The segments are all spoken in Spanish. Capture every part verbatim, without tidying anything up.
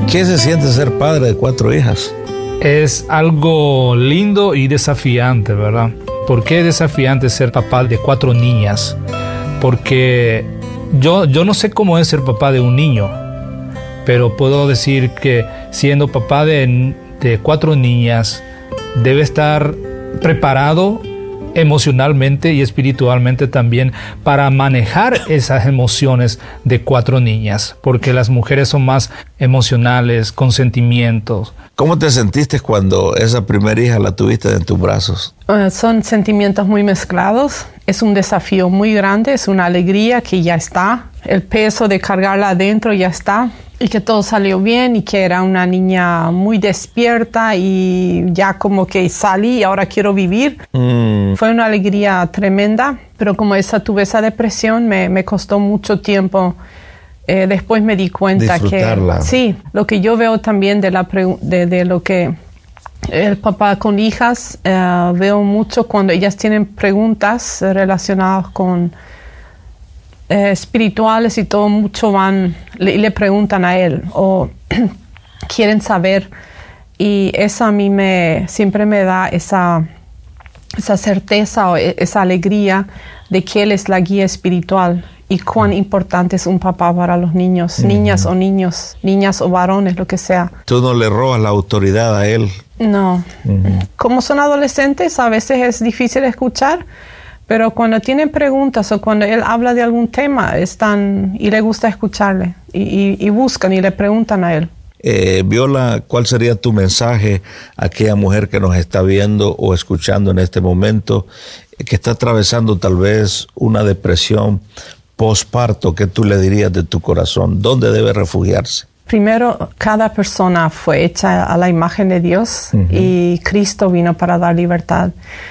¿Qué se siente ser padre de cuatro hijas? Es algo lindo y desafiante, ¿verdad? ¿Por qué es desafiante ser papá de cuatro niñas? Porque yo, yo no sé cómo es ser papá de un niño, pero puedo decir que siendo papá de, de cuatro niñas, debe estar preparado emocionalmente y espiritualmente también para manejar esas emociones de cuatro niñas, porque las mujeres son más emocionales, con sentimientos. ¿Cómo te sentiste cuando esa primera hija la tuviste en tus brazos? Uh, son sentimientos muy mezclados. Es un desafío muy grande, es una alegría que ya está. El peso de cargarla adentro ya está. Y que todo salió bien y que era una niña muy despierta y ya como que salí y ahora quiero vivir. Mm. Fue una alegría tremenda, pero como esa tuve esa depresión, me, me costó mucho tiempo. Eh, después me di cuenta que sí, lo que yo veo también de, la pre, de, de lo que el papá con hijas, eh, veo mucho cuando ellas tienen preguntas relacionadas con Eh, espirituales y todo, mucho van le, le preguntan a él o quieren saber, y eso a mí me siempre me da esa esa certeza o esa alegría de que él es la guía espiritual y cuán importante es un papá para los niños, uh-huh. niñas o niños, niñas o varones, lo que sea. ¿Tú no le robas la autoridad a él? No. Uh-huh. Como son adolescentes, a veces es difícil escuchar. Pero cuando tienen preguntas o cuando él habla de algún tema, están y le gusta escucharle y, y, y buscan y le preguntan a él. Eh, Viola, ¿cuál sería tu mensaje a aquella mujer que nos está viendo o escuchando en este momento, que está atravesando tal vez una depresión postparto? ¿Qué tú le dirías de tu corazón? ¿Dónde debe refugiarse? Primero, cada persona fue hecha a la imagen de Dios, uh-huh. y Cristo vino para dar libertad.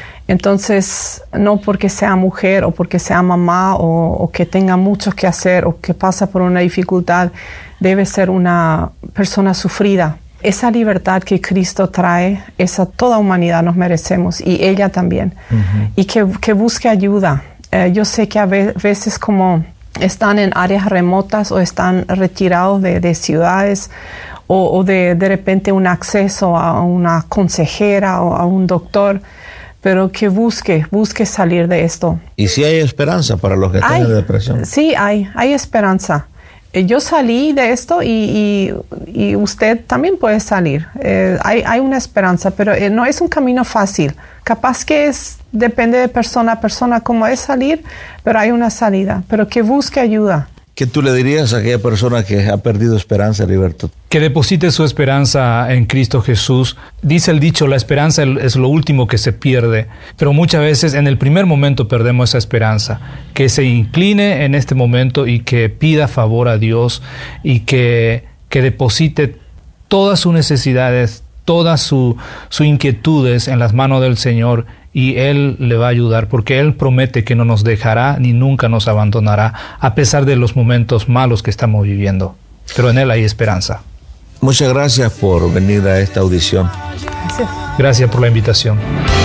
Entonces, no porque sea mujer o porque sea mamá o, o que tenga mucho que hacer o que pasa por una dificultad, debe ser una persona sufrida. Esa libertad que Cristo trae, esa toda humanidad nos merecemos y ella también. Uh-huh. Y que, que busque ayuda. Eh, yo sé que a ve- veces como están en áreas remotas o están retirados de, de ciudades o, o de, de repente un acceso a una consejera o a un doctor, pero que busque, busque salir de esto. ¿Y si hay esperanza para los que están en depresión? Sí, hay, hay esperanza. Eh, yo salí de esto y, y, y usted también puede salir. Eh, hay, hay una esperanza, pero eh, no es un camino fácil. Capaz que es, depende de persona a persona cómo es salir, pero hay una salida. Pero que busque ayuda. ¿Qué tú le dirías a aquella persona que ha perdido esperanza, Heriberto? Que deposite su esperanza en Cristo Jesús. Dice el dicho, la esperanza es lo último que se pierde, pero muchas veces en el primer momento perdemos esa esperanza. Que se incline en este momento y que pida favor a Dios y que, que deposite todas sus necesidades, todas sus su inquietudes en las manos del Señor, y Él le va a ayudar, porque Él promete que no nos dejará ni nunca nos abandonará, a pesar de los momentos malos que estamos viviendo. Pero en Él hay esperanza. Muchas gracias por venir a esta audición. Gracias. Gracias por la invitación.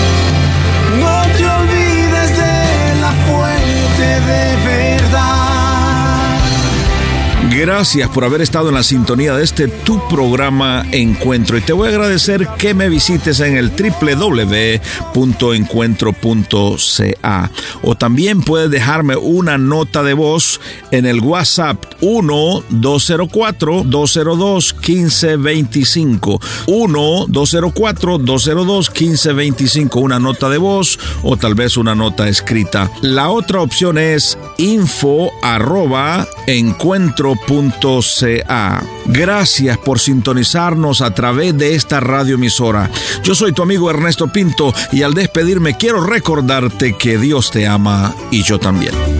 No te olvides de la fuente de verdad. Gracias por haber estado en la sintonía de este tu programa Encuentro, y te voy a agradecer que me visites en el doble u doble u doble u punto encuentro punto c a, o también puedes dejarme una nota de voz en el WhatsApp uno dos cero cuatro dos cero dos uno cinco dos cinco uno dos cero cuatro dos cero dos uno cinco dos cinco, una nota de voz o tal vez una nota escrita. La otra opción es info arroba encuentro punto c a. Gracias por sintonizarnos a través de esta radioemisora. Yo soy tu amigo Ernesto Pinto y al despedirme quiero recordarte que Dios te ama y yo también.